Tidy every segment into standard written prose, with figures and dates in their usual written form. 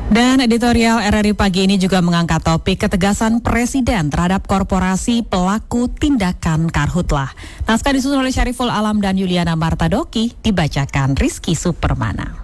Dan editorial RRI pagi ini juga mengangkat topik ketegasan Presiden terhadap korporasi pelaku tindakan karhutlah. Naskah disusun oleh Syariful Alam dan Yuliana Martadoki, dibacakan Rizky Supermana.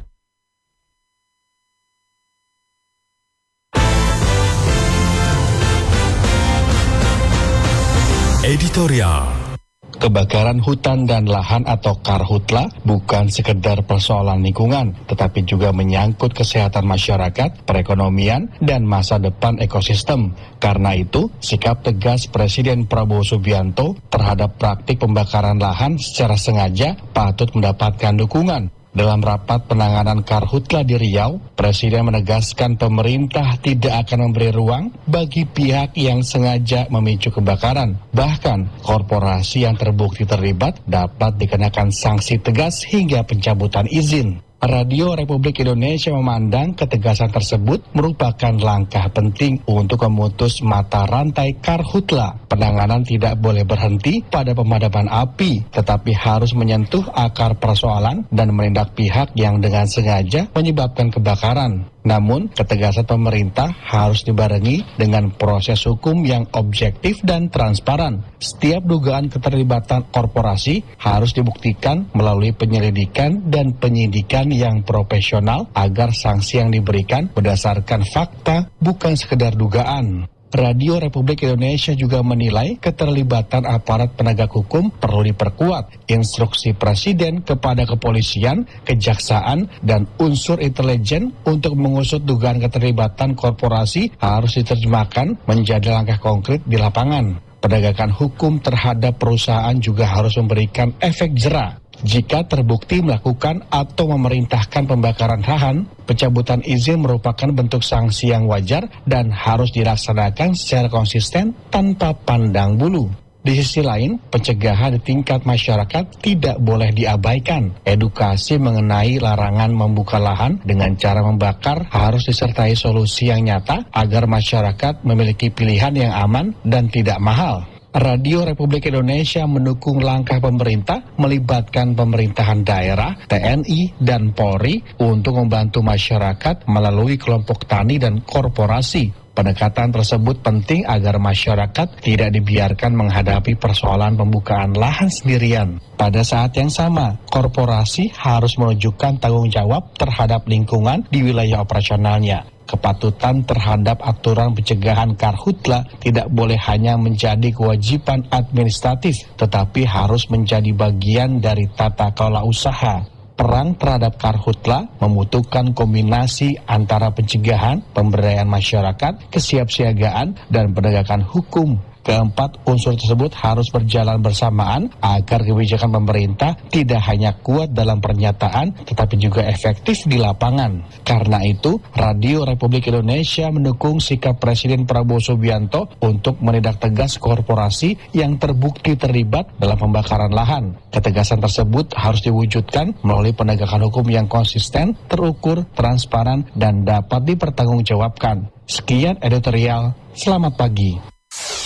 Editorial. Kebakaran hutan dan lahan atau karhutla bukan sekedar persoalan lingkungan, tetapi juga menyangkut kesehatan masyarakat, perekonomian, dan masa depan ekosistem. Karena itu, sikap tegas Presiden Prabowo Subianto terhadap praktik pembakaran lahan secara sengaja patut mendapatkan dukungan. Dalam rapat penanganan karhutla di Riau, Presiden menegaskan pemerintah tidak akan memberi ruang bagi pihak yang sengaja memicu kebakaran. Bahkan, korporasi yang terbukti terlibat dapat dikenakan sanksi tegas hingga pencabutan izin. Radio Republik Indonesia memandang ketegasan tersebut merupakan langkah penting untuk memutus mata rantai karhutla. Penanganan tidak boleh berhenti pada pemadaman api, tetapi harus menyentuh akar persoalan dan menindak pihak yang dengan sengaja menyebabkan kebakaran. Namun, ketegasan pemerintah harus dibarengi dengan proses hukum yang objektif dan transparan. Setiap dugaan keterlibatan korporasi harus dibuktikan melalui penyelidikan dan penyidikan yang profesional agar sanksi yang diberikan berdasarkan fakta, bukan sekedar dugaan. Radio Republik Indonesia juga menilai keterlibatan aparat penegak hukum perlu diperkuat. Instruksi Presiden kepada kepolisian, kejaksaan, dan unsur intelijen untuk mengusut dugaan keterlibatan korporasi harus diterjemahkan menjadi langkah konkret di lapangan. Penegakan hukum terhadap perusahaan juga harus memberikan efek jera. Jika terbukti melakukan atau memerintahkan pembakaran lahan, pencabutan izin merupakan bentuk sanksi yang wajar dan harus dilaksanakan secara konsisten tanpa pandang bulu. Di sisi lain, pencegahan di tingkat masyarakat tidak boleh diabaikan. Edukasi mengenai larangan membuka lahan dengan cara membakar harus disertai solusi yang nyata agar masyarakat memiliki pilihan yang aman dan tidak mahal. Radio Republik Indonesia mendukung langkah pemerintah melibatkan pemerintahan daerah, TNI, dan Polri untuk membantu masyarakat melalui kelompok tani dan korporasi. Pendekatan tersebut penting agar masyarakat tidak dibiarkan menghadapi persoalan pembukaan lahan sendirian. Pada saat yang sama, korporasi harus menunjukkan tanggung jawab terhadap lingkungan di wilayah operasionalnya. Kepatutan terhadap aturan pencegahan karhutla tidak boleh hanya menjadi kewajiban administratif, tetapi harus menjadi bagian dari tata kelola usaha. Perang terhadap karhutla membutuhkan kombinasi antara pencegahan, pemberdayaan masyarakat, kesiapsiagaan, dan penegakan hukum. Keempat unsur tersebut harus berjalan bersamaan agar kebijakan pemerintah tidak hanya kuat dalam pernyataan tetapi juga efektif di lapangan. Karena itu, Radio Republik Indonesia mendukung sikap Presiden Prabowo Subianto untuk menindak tegas korporasi yang terbukti terlibat dalam pembakaran lahan. Ketegasan tersebut harus diwujudkan melalui penegakan hukum yang konsisten, terukur, transparan, dan dapat dipertanggungjawabkan. Sekian editorial, selamat pagi.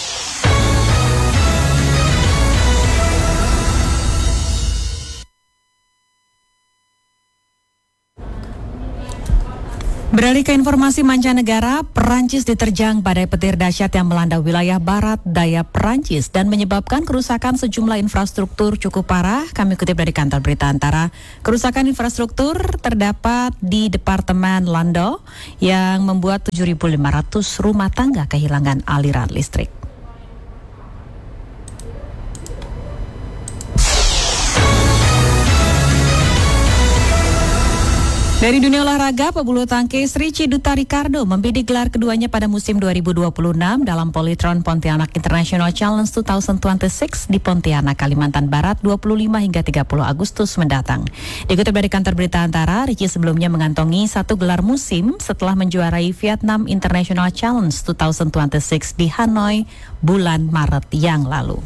Beralih ke informasi mancanegara, Perancis diterjang badai petir dahsyat yang melanda wilayah barat daya Perancis dan menyebabkan kerusakan sejumlah infrastruktur cukup parah. Kami kutip dari kantor berita Antara, kerusakan infrastruktur terdapat di Departemen Landos yang membuat 7.500 rumah tangga kehilangan aliran listrik. Dari dunia olahraga, pebulu tangkis Ricky Duta Ricardo membidik gelar keduanya pada musim 2026 dalam Polytron Pontianak International Challenge 2026 di Pontianak, Kalimantan Barat 25 hingga 30 Agustus mendatang. Dikutip dari kantor berita Antara, Ricky sebelumnya mengantongi 1 gelar musim setelah menjuarai Vietnam International Challenge 2026 di Hanoi bulan Maret yang lalu.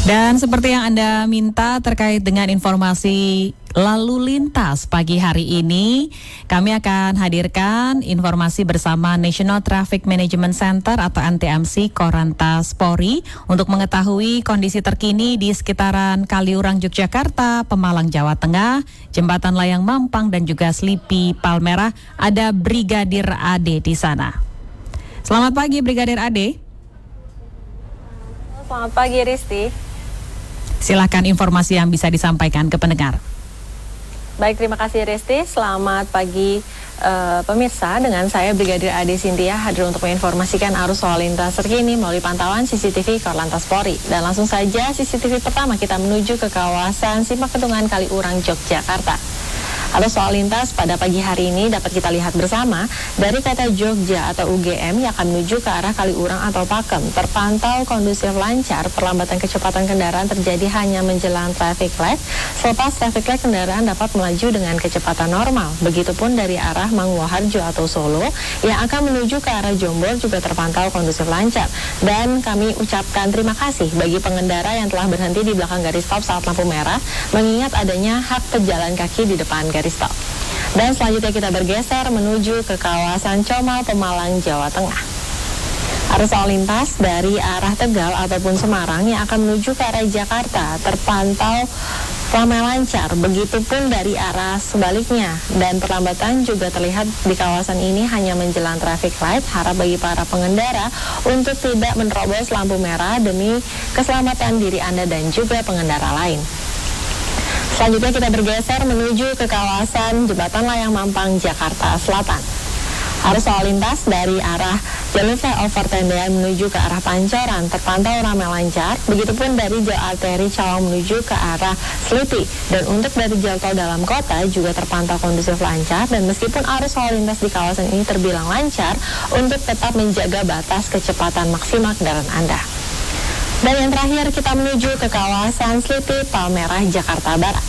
Dan seperti yang Anda minta terkait dengan informasi lalu lintas pagi hari ini, kami akan hadirkan informasi bersama National Traffic Management Center atau NTMC Korlantas Polri untuk mengetahui kondisi terkini di sekitaran Kaliurang Yogyakarta, Pemalang Jawa Tengah, Jembatan Layang Mampang dan juga Slipi Palmerah. Ada Brigadir Ade di sana. Selamat pagi Brigadir Ade. Selamat pagi Risti. Silakan informasi yang bisa disampaikan ke pendengar. Baik, terima kasih Risti. Selamat pagi pemirsa. Dengan saya Brigadir Ade Sintia hadir untuk menginformasikan arus lalu lintas terkini melalui pantauan CCTV Korlantas Polri. Dan langsung saja CCTV pertama kita menuju ke kawasan Simpang Kedungan Kaliurang Yogyakarta. Arus lalu lintas pada pagi hari ini dapat kita lihat bersama dari kota Jogja atau UGM yang akan menuju ke arah Kaliurang atau Pakem. Terpantau kondusif lancar, perlambatan kecepatan kendaraan terjadi hanya menjelang traffic light. Selepas traffic light kendaraan dapat melaju dengan kecepatan normal. Begitupun dari arah Manguharjo atau Solo yang akan menuju ke arah Jombor juga terpantau kondusif lancar. Dan kami ucapkan terima kasih bagi pengendara yang telah berhenti di belakang garis stop saat lampu merah, mengingat adanya hak pejalan kaki di depan garis stop. Dan selanjutnya kita bergeser menuju ke kawasan Comal, Pemalang, Jawa Tengah. Arus lalu lintas dari arah Tegal ataupun Semarang yang akan menuju ke arah Jakarta terpantau ramai lancar, begitupun dari arah sebaliknya. Dan perlambatan juga terlihat di kawasan ini hanya menjelang traffic light. Harap bagi para pengendara untuk tidak menerobos lampu merah demi keselamatan diri Anda dan juga pengendara lain. Selanjutnya kita bergeser menuju ke kawasan Jembatan Layang Mampang, Jakarta Selatan. Arus lalu lintas dari arah jalur flyover Tendean menuju ke arah Pancoran terpantau ramai lancar. Begitupun dari jalur arteri Cawang menuju ke arah Slipi. Dan untuk dari jalur tol dalam kota juga terpantau kondusif lancar. Dan meskipun arus lalu lintas di kawasan ini terbilang lancar, untuk tetap menjaga batas kecepatan maksimal kendaraan Anda. Dan yang terakhir kita menuju ke kawasan Slipi Palmerah, Jakarta Barat.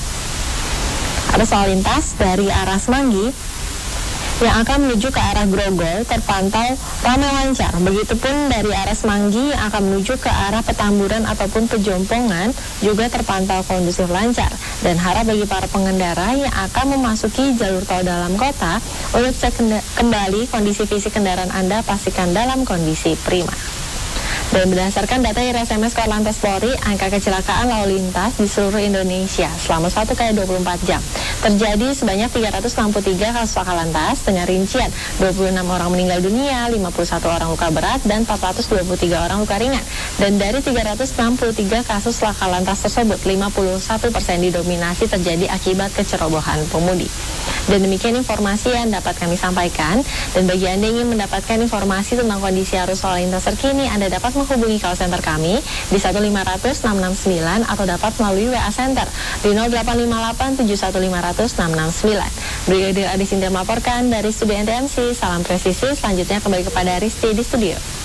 Arus lalu lintas dari arah Semanggi yang akan menuju ke arah Grogol terpantau ramai lancar. Begitupun dari arah Semanggi yang akan menuju ke arah Petamburan ataupun Pejompongan juga terpantau kondusif lancar. Dan harap bagi para pengendara yang akan memasuki jalur tol dalam kota untuk cek kembali kondisi fisik kendaraan Anda, pastikan dalam kondisi prima. Dan berdasarkan data SMS Korlantas Polri, angka kecelakaan lalu lintas di seluruh Indonesia selama 1 kali 24 jam terjadi sebanyak 363 kasus laka lantas dengan rincian 26 orang meninggal dunia, 51 orang luka berat, dan 423 orang luka ringan. Dan dari 363 kasus laka lantas tersebut, 51% didominasi terjadi akibat kecerobohan pemudi. Dan demikian informasi yang dapat kami sampaikan. Dan bagi Anda yang ingin mendapatkan informasi tentang kondisi arus lalu lintas terkini, Anda dapat menghubungi call center kami di 1500669 atau dapat melalui WA Center di 085871500669. Brigadir Ade Sintia melaporkan dari studio NTMC. Salam presisi. Selanjutnya kembali kepada Risti di studio.